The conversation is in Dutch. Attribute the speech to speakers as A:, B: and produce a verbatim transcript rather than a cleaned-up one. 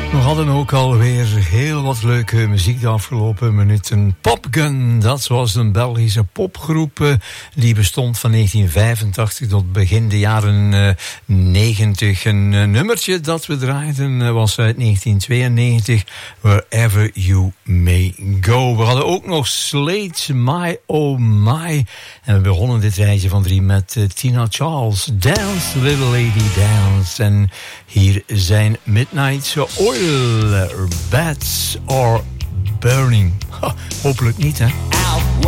A: We hadden ook alweer heel wat leuke muziek de afgelopen minuten. Popgun, dat was een Belgische popgroep. Die bestond van negentien vijfentachtig tot begin de jaren negentig. Een uh, nummertje dat we draaiden uh, was uit negentien tweeënnegentig. Wherever You May Go. We hadden ook nog Slade, My Oh My. En we begonnen dit rijtje van drie met uh, Tina Charles. Dance, Little Lady Dance. En hier zijn Midnight Oil. Bats are burning. Ha, hopelijk niet, hè?
B: Out